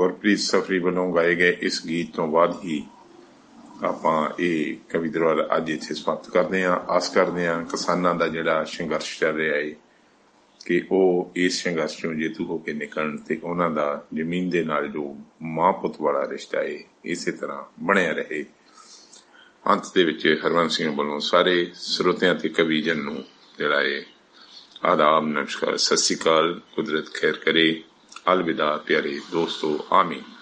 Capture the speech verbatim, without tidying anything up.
ਗੁਰਪ੍ਰੀਤ ਸਫਰੀ ਵੱਲੋਂ ਗਾਏ ਗਏ ਇਸ ਗੀਤ ਤੋਂ ਬਾਅਦ ਹੀ ਆਪਾਂ ਇਹ ਕਵੀ ਦਰਬਾਰ ਅੱਜ ਇੱਥੇ ਸਮਾਪਤ ਕਰਦੇ ਹਾਂ। ਆਸ ਕਰਦੇ ਹਾਂ ਕਿਸਾਨਾਂ ਦਾ ਜਿਹੜਾ ਸੰਘਰਸ਼ ਚੱਲ ਰਿਹਾ ਹੈ ਕਿ ਉਹ ਇਸ ਸੰਘਰਸ਼ ਚੋਂ ਜੇਤੂ ਹੋ ਕੇ ਨਿਕਲਣ ਤੇ ਉਹਨਾਂ ਦਾ ਜ਼ਮੀਨ ਦੇ ਨਾਲ ਜੋ ਮਾਂ ਪੁੱਤ ਵਾਲਾ ਰਿਸ਼ਤਾ ਹੈ ਇਸੇ ਤਰ੍ਹਾਂ ਬਣਿਆ ਰਹੇ। ਅੰਤ ਦੇ ਵਿੱਚ ਹਰਵੰਸ ਸਿੰਘ ਵੱਲੋਂ ਸਾਰੇ ਸਰੋਤਿਆਂ ਤੇ ਕਵੀ ਜਨ ਨੂੰ ਜਿਹੜਾ ਹੈ ਆਦਾਬ, ਨਮਸਕਾਰ, ਸਤਿ ਸ਼੍ਰੀ ਅਕਾਲ, ਕੁਦਰਤ ਖੈਰ ਕਰੇ, अलविदा प्यारे दोस्तों, आमीन।